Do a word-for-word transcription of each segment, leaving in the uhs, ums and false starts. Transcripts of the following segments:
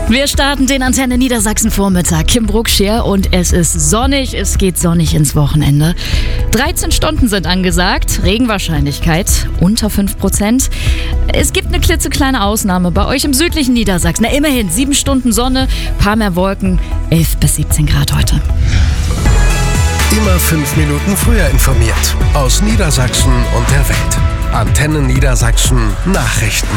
Wir starten den Antenne Niedersachsen Vormittag. Kim Brucksch hier und es ist sonnig, es geht sonnig ins Wochenende. dreizehn Stunden sind angesagt, Regenwahrscheinlichkeit unter fünf Prozent. Es gibt eine klitzekleine Ausnahme bei euch im südlichen Niedersachsen. Na, immerhin sieben Stunden Sonne, paar mehr Wolken, elf bis siebzehn Grad heute. Immer fünf Minuten früher informiert. Aus Niedersachsen und der Welt. Antenne Niedersachsen Nachrichten.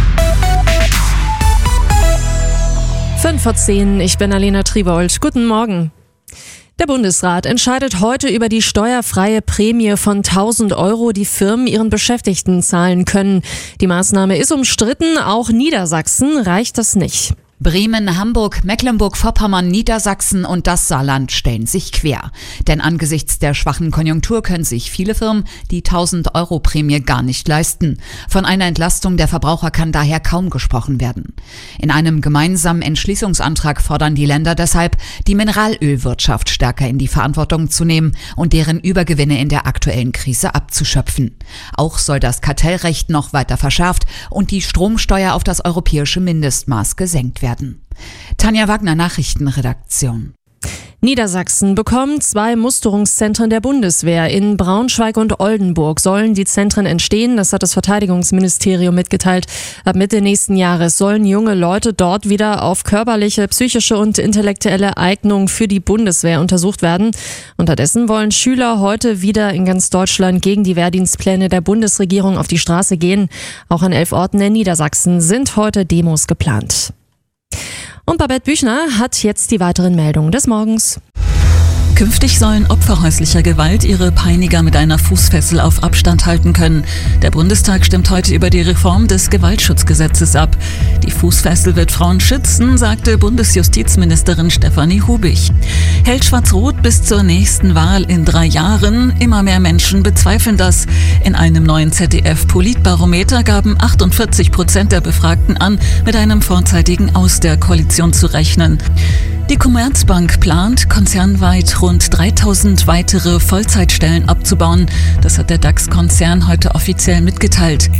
fünf vor zehn, ich bin Alena Triebold. Guten Morgen. Der Bundesrat entscheidet heute über die steuerfreie Prämie von tausend Euro, die Firmen ihren Beschäftigten zahlen können. Die Maßnahme ist umstritten, auch Niedersachsen reicht das nicht. Bremen, Hamburg, Mecklenburg-Vorpommern, Niedersachsen und das Saarland stellen sich quer. Denn angesichts der schwachen Konjunktur können sich viele Firmen die tausend Euro Prämie gar nicht leisten. Von einer Entlastung der Verbraucher kann daher kaum gesprochen werden. In einem gemeinsamen Entschließungsantrag fordern die Länder deshalb, die Mineralölwirtschaft stärker in die Verantwortung zu nehmen und deren Übergewinne in der aktuellen Krise abzuschöpfen. Auch soll das Kartellrecht noch weiter verschärft und die Stromsteuer auf das europäische Mindestmaß gesenkt werden. Tanja Wagner, Nachrichtenredaktion. Niedersachsen bekommt zwei Musterungszentren der Bundeswehr. In Braunschweig und Oldenburg sollen die Zentren entstehen, das hat das Verteidigungsministerium mitgeteilt. Ab Mitte nächsten Jahres sollen junge Leute dort wieder auf körperliche, psychische und intellektuelle Eignung für die Bundeswehr untersucht werden. Unterdessen wollen Schüler heute wieder in ganz Deutschland gegen die Wehrdienstpläne der Bundesregierung auf die Straße gehen. Auch an elf Orten in Niedersachsen sind heute Demos geplant. Und Babette Büchner hat jetzt die weiteren Meldungen des Morgens. Künftig sollen Opfer häuslicher Gewalt ihre Peiniger mit einer Fußfessel auf Abstand halten können. Der Bundestag stimmt heute über die Reform des Gewaltschutzgesetzes ab. Die Fußfessel wird Frauen schützen, sagte Bundesjustizministerin Stefanie Hubig. Hält Schwarz-Rot bis zur nächsten Wahl in drei Jahren? Immer mehr Menschen bezweifeln das. In einem neuen Z D F-Politbarometer gaben achtundvierzig Prozent der Befragten an, mit einem vorzeitigen Aus der Koalition zu rechnen. Die Commerzbank plant, konzernweit rund dreitausend weitere Vollzeitstellen abzubauen. Das hat der DAX-Konzern heute offiziell mitgeteilt.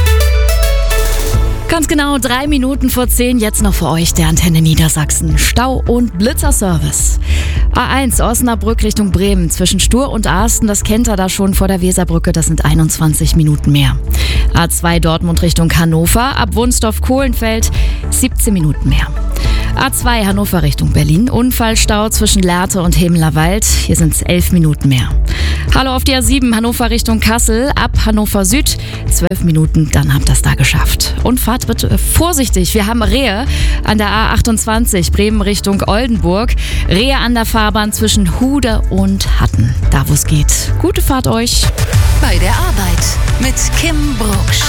Ganz genau drei Minuten vor zehn, jetzt noch für euch der Antenne Niedersachsen. Stau- und Blitzerservice. A eins Osnabrück Richtung Bremen zwischen Stur und Arsten, das kennt ihr da schon vor der Weserbrücke, das sind einundzwanzig Minuten mehr. A zwei Dortmund Richtung Hannover, ab Wunsdorf-Kohlenfeld siebzehn Minuten mehr. A zwei Hannover Richtung Berlin, Unfallstau zwischen Lehrte und Hemelerwald, hier sind es elf Minuten mehr. Hallo auf die A sieben Hannover Richtung Kassel, ab Hannover Süd, zwölf Minuten, dann habt ihr es da geschafft. Und fahrt bitte vorsichtig, wir haben Rehe an der A achtundzwanzig, Bremen Richtung Oldenburg, Rehe an der Fahrbahn zwischen Hude und Hatten, da wo es geht. Gute Fahrt euch. Bei der Arbeit mit Kim Brucksch.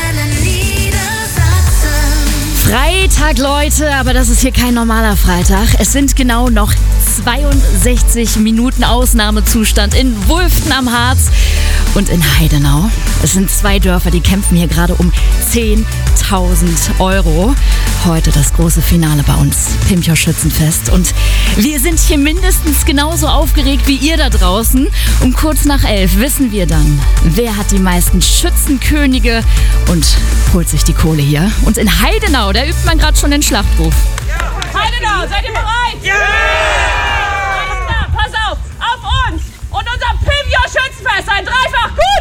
Freitag, Leute, aber das ist hier kein normaler Freitag. Es sind genau noch zweiundsechzig Minuten Ausnahmezustand in Wulften am Harz und in Heidenau. Es sind zwei Dörfer, die kämpfen hier gerade um zehntausend Euro. Heute das große Finale bei uns, Pimpjoch Schützenfest. Und wir sind hier mindestens genauso aufgeregt wie ihr da draußen. Um kurz nach elf wissen wir dann, wer hat die meisten Schützenkönige und holt sich die Kohle hier. Und in Heidenau, da übt man gerade schon den Schlachtruf. Ja. Heidenau, seid ihr bereit? Ja! Alles klar, pass auf, auf uns und unser Pimpjoch Schützenfest, ein dreifach gut!